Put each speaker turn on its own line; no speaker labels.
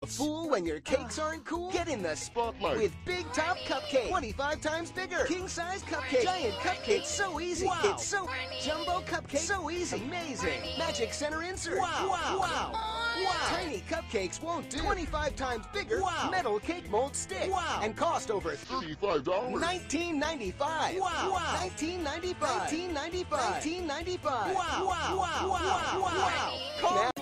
A fool when your cakes aren't cool? Get in the
Spotlight.
with Big Top Cupcake. 25 times bigger. King size cupcake. Giant cupcake. So easy.
Wow.
It's so jumbo cupcake. So easy. Amazing. Magic center insert.
Wow.
Wow.
Wow.
Wow. Tiny cupcakes won't do. 25 times bigger.
Wow.
Metal cake mold stick.
Wow.
And cost over
$35.
$19.95.
Wow.
Wow. $19.95. $19.95. $19.95.
Wow. Wow. Wow.
Wow.
Wow.
Call